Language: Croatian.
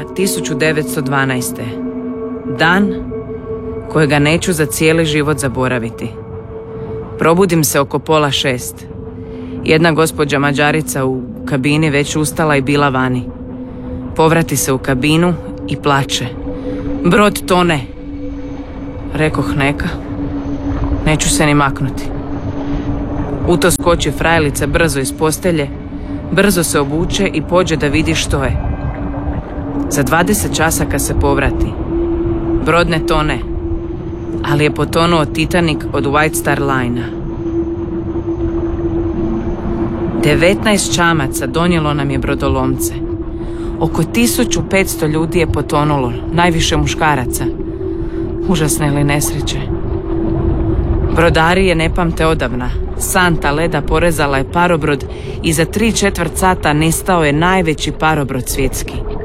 1912. Dan kojega neću za cijeli život zaboraviti. Probudim se oko 5:30. Jedna gospođa Mađarica u kabini već ustala i bila vani. Povrati se u kabinu i plače. Brod tone. Rekoh neka. Neću se ni maknuti. U to skoči frajlica brzo iz postelje, brzo se obuče i pođe da vidi što je. Za 20 časaka se povrati. Brod ne tone, ali je potonuo Titanic od White Star Line-a. 19 čamaca donijelo nam je brodolomce. Oko 1500 ljudi je potonulo, najviše muškaraca. Užasne li nesreće? Brodari je ne pamte odavna. Santa leda porezala je parobrod i za 3/4 sata nestao je najveći parobrod svjetski.